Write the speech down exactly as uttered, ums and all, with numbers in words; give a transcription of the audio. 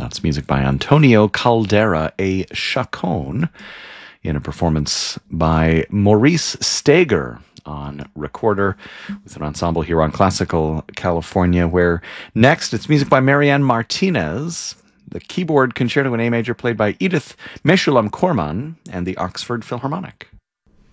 That's music by Antonio Caldera, a chaconne, in a performance by Maurice Steger on recorder with an ensemble here on Classical California, where next it's music by Marianne Martinez, the keyboard concerto in A major played by Edith Meshulam Korman and the Oxford Philharmonic.